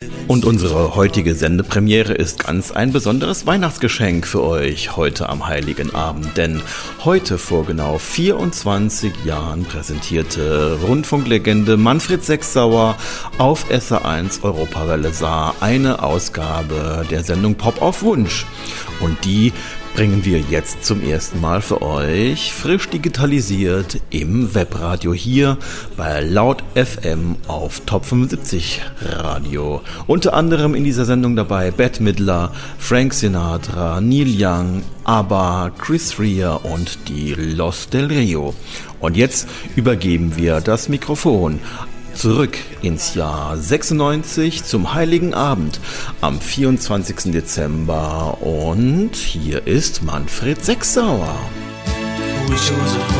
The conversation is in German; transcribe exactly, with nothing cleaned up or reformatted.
Und unsere heutige Sendepremiere ist ganz ein besonderes Weihnachtsgeschenk für euch heute am Heiligen Abend. Denn heute vor genau vierundzwanzig Jahren präsentierte Rundfunklegende Manfred Sechsauer auf S R eins Europawelle Saar eine Ausgabe der Sendung Pop auf Wunsch. Und die bringen wir jetzt zum ersten Mal für euch frisch digitalisiert im Webradio hier bei Laut F M auf Top fünfundsiebzig Radio. Unter anderem in dieser Sendung dabei Bette Midler, Frank Sinatra, Neil Young, ABBA, Chris Rea und die Los del Rio. Und jetzt übergeben wir das Mikrofon zurück ins Jahr sechsundneunzig zum Heiligen Abend am vierundzwanzigsten Dezember und hier ist Manfred Sechsauer.